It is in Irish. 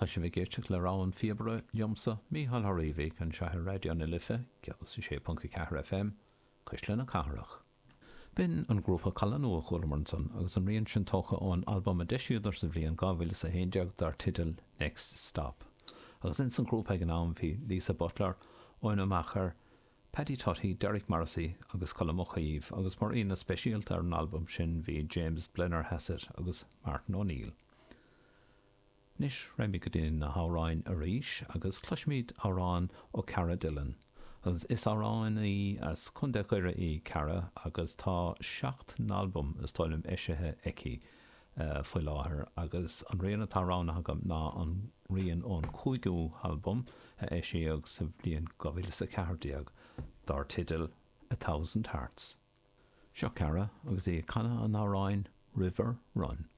se bhí géirteach le rán fiebre liomsa Mícheál Shriomhaigh an seathar radio na Life, ceadas sa 6.4 FM, Coisleán na Cathrach. Bin an grúpa Calanua Chulamarnson agus an rion sin tócha ón album a deisiúdar sa bhliain 2011 dar tidal Next Stop. Agus in san grúpa ag an am bhí Lisa Butler, Oina Machar, Paddy Tutty, Derek Morrissey agus Colm O'Keefe agus mar ina speisialta ar an album sin bhí James Blennerhassett agus Martin O'Neill. Nis raimí go dtí na háráin a ríis agus cluismíd árán ó Cara Dillon. Agus is árán í as chundeachire í Cara agus tá 7 album is táilm éisithe eici foioi láthair agus an rion atá rán agam ná an rion ón 5 album a éisiíag sa bhliain 2014 dar tidal 1000 Hearts. Seo Cara agus é canna an áráin River Run.